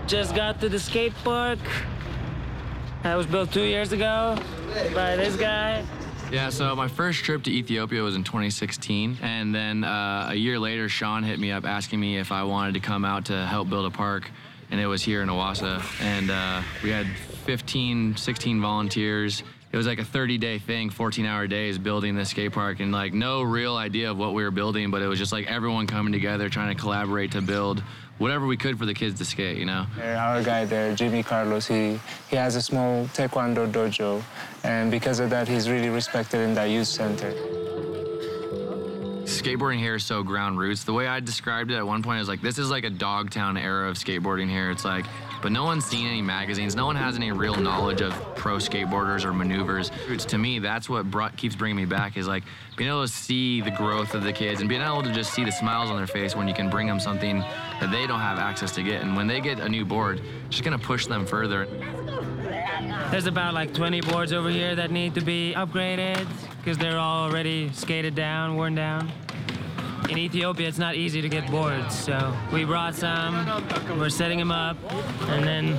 Just got to the skate park. That was built 2 years ago by this guy. Yeah, so my first trip to Ethiopia was in 2016, and then a year later, Sean hit me up asking me if I wanted to come out to help build a park, and it was here in Owassa, and we had 15, 16 volunteers. It was like a 30-day thing, 14-hour days building this skate park, and like no real idea of what we were building, but it was just like everyone coming together, trying to collaborate to build whatever we could for the kids to skate, you know? Our guy there, Jimmy Carlos, he has a small Taekwondo dojo, and because of that, he's really respected in that youth center. Skateboarding here is so ground roots. The way I described it at one point is like, this is like a Dogtown era of skateboarding here. It's like, but no one's seen any magazines. No one has any real knowledge of pro skateboarders or maneuvers. To me, that's what keeps bringing me back, is like being able to see the growth of the kids and being able to just see the smiles on their face when you can bring them something that they don't have access to get. And when they get a new board, it's just gonna push them further. There's about like 20 boards over here that need to be upgraded because they're all already skated down, worn down. In Ethiopia, it's not easy to get boards, so we brought some, we're setting them up, and then...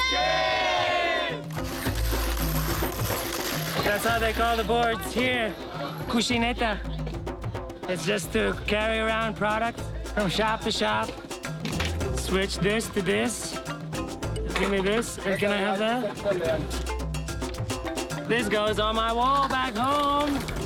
That's how they call the boards here, kushineta. It's just to carry around product from shop to shop. Switch this to this. Give me this, and can I have that? This goes on my wall back home.